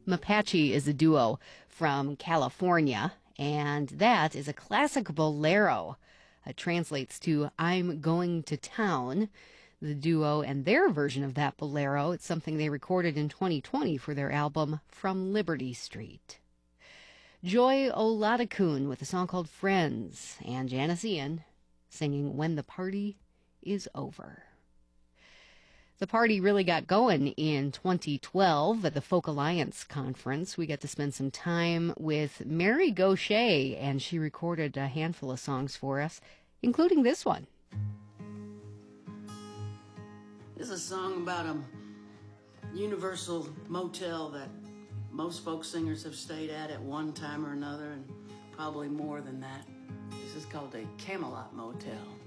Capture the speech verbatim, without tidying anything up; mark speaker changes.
Speaker 1: Mapache is a duo from California, and that is a classic bolero. It translates to I'm Going to Town. The duo and their version of that bolero, it's something they recorded in twenty twenty for their album From Liberty Street. Joy Oladokun with a song called Friends, and Janice Ian singing When the Party is Over. The party really got going in twenty twelve at the Folk Alliance Conference. We got to spend some time with Mary Gauthier, and she recorded a handful of songs for us, including this one.
Speaker 2: This is a song about a universal motel that most folk singers have stayed at at one time or another, and probably more than that. This is called a Camelot Motel.